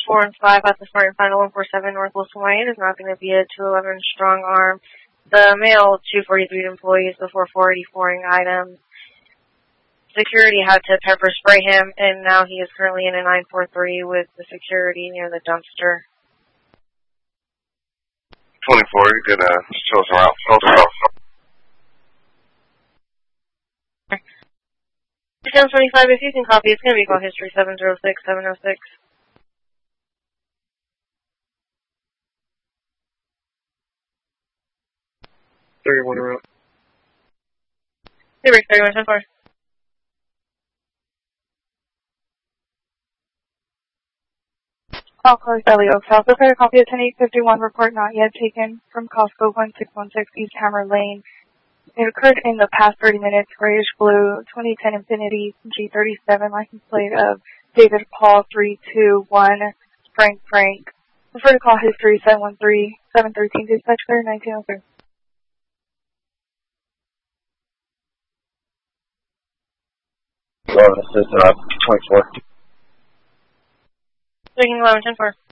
4 and 5 at the Smart and Final 147 Northwest Hawaii. It is not going to be a 211 strong arm. The male 243 employees before 484ing items. Security had to pepper spray him, and now he is currently in a 943 with the security near the dumpster. 24, you can show us around. Hold us off. 1025, if you can copy, it's going to be call history 706-706. Thirty-one around. Hey, Rick, 31-10-4. Call Cars Valley Oaks House. Prepare a copy of 10851 report not yet taken from Costco 1616 East Hammer Lane. It occurred in the past 30 minutes. Grayish blue 2010 Infiniti G37 license plate of David Paul 321 Frank. Refer to call history 713-713 dispatch clear 1903. This is 24. Taking 11-10-4.